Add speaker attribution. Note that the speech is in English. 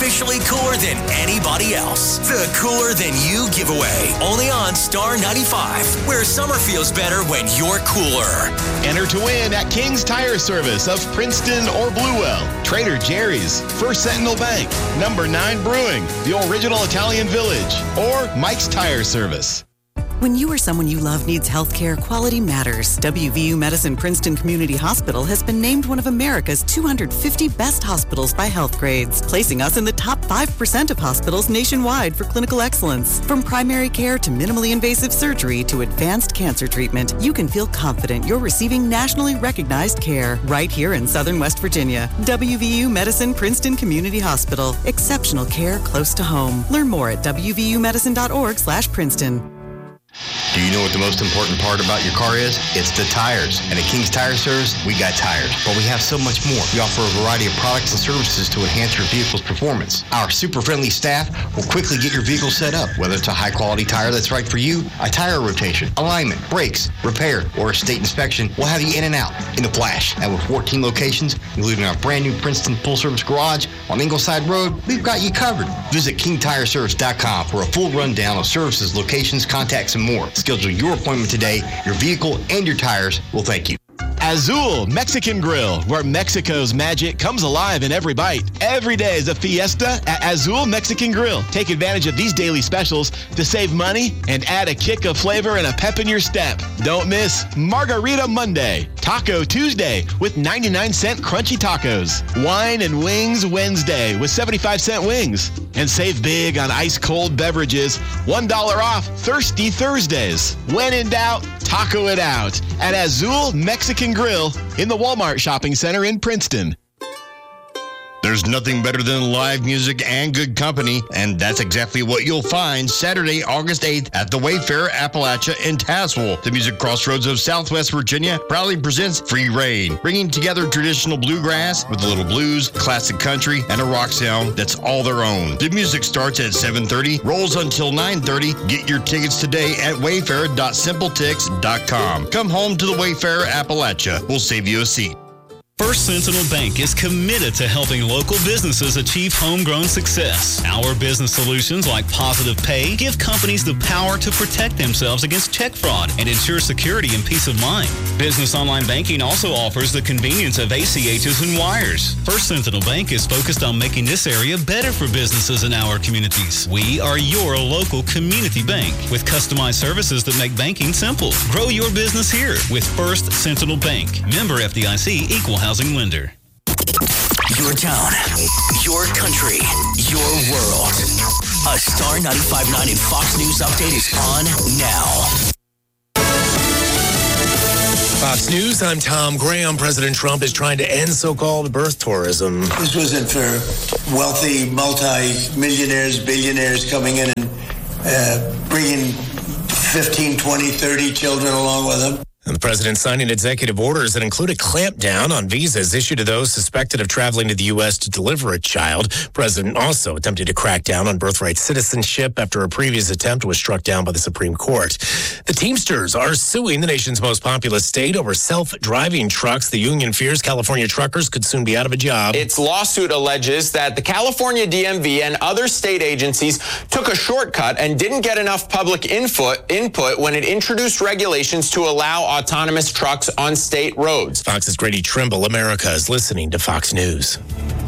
Speaker 1: officially cooler than anybody else. The Cooler Than You giveaway, only on Star 95, where summer feels better when you're cooler.
Speaker 2: Enter to win at King's Tire Service of Princeton or Bluewell, Trader Jerry's, First Sentinel Bank, Number 9 Brewing, the original Italian Village, or Mike's Tire Service.
Speaker 3: When you or someone you love needs health care, quality matters. WVU Medicine Princeton Community Hospital has been named one of America's 250 best hospitals by Healthgrades, placing us in the top 5% of hospitals nationwide for clinical excellence. From primary care to minimally invasive surgery to advanced cancer treatment, you can feel confident you're receiving nationally recognized care right here in Southern West Virginia. WVU Medicine Princeton Community Hospital. Exceptional care close to home. Learn more at wvumedicine.org/Princeton.
Speaker 4: Do you know what the most important part about your car is? It's the tires. And at King's Tire Service, we got tires. But we have so much more. We offer a variety of products and services to enhance your vehicle's performance. Our super friendly staff will quickly get your vehicle set up. Whether it's a high quality tire that's right for you, a tire rotation, alignment, brakes, repair, or a state inspection, we'll have you in and out in a flash. And with 14 locations, including our brand new Princeton full service garage on Ingleside Road, we've got you covered. Visit KingTireService.com for a full rundown of services, locations, contacts, and more. Schedule your appointment today. Your vehicle and your tires will thank you.
Speaker 2: Azul Mexican Grill, where Mexico's magic comes alive in every bite. Every day is a fiesta at Azul Mexican Grill. Take advantage of these daily specials to save money and add a kick of flavor and a pep in your step. Don't miss Margarita Monday, Taco Tuesday with 99-cent crunchy tacos, Wine and Wings Wednesday with 75-cent wings, and save big on ice-cold beverages, $1 off Thirsty Thursdays. When in doubt, taco it out at Azul Mexican Grill in the Walmart Shopping Center in Princeton.
Speaker 4: There's nothing better than live music and good company, and that's exactly what you'll find Saturday, August 8th at the Wayfarer Appalachia in Tazewell. The music crossroads of Southwest Virginia proudly presents Free Reign, bringing together traditional bluegrass with a little blues, classic country, and a rock sound that's all their own. The music starts at 7:30, rolls until 9:30. Get your tickets today at wayfarer.simpletix.com. Come home to the Wayfarer Appalachia. We'll save you a seat.
Speaker 5: First Sentinel Bank is committed to helping local businesses achieve homegrown success. Our business solutions like Positive Pay give companies the power to protect themselves against check fraud and ensure security and peace of mind. Business online banking also offers the convenience of ACHs and wires. First Sentinel Bank is focused on making this area better for businesses in our communities. We are your local community bank with customized services that make banking simple. Grow your business here with First Sentinel Bank. Member FDIC, equal housing lender.
Speaker 1: Your town, your country, your world. A Star 95.9 and Fox News update is on now.
Speaker 6: Fox News, I'm Tom Graham. President Trump is trying to end so-called birth tourism.
Speaker 7: This wasn't for wealthy multi-millionaires, billionaires coming in and bringing 15, 20, 30 children along with them.
Speaker 6: And the president signing executive orders that include a clampdown on visas issued to those suspected of traveling to the U.S. to deliver a child. The president also attempted to crack down on birthright citizenship after a previous attempt was struck down by the Supreme Court. The Teamsters are suing the nation's most populous state over self-driving trucks. The union fears California truckers could soon be out of a job.
Speaker 8: Its lawsuit alleges that the California DMV and other state agencies took a shortcut and didn't get enough public input when it introduced regulations to allow autonomous trucks on state roads.
Speaker 6: Fox's Grady Trimble. America is listening to Fox News.